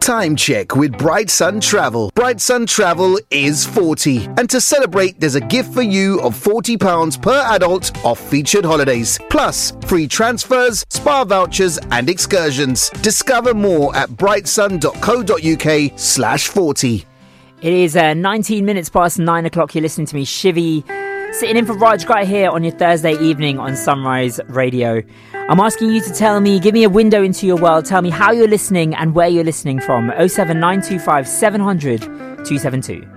Time check with Bright Sun Travel. Bright Sun Travel is 40. And to celebrate, there's a gift for you of £40 per adult off featured holidays. Plus, free transfers, spa vouchers and excursions. Discover more at brightsun.co.uk/40. It is 19 minutes past 9 o'clock. You're listening to me, Shivy, sitting in for Raj Guy here on your Thursday evening on Sunrise Radio. I'm asking you to tell me, give me a window into your world. Tell me how you're listening and where you're listening from. 07925 700 272.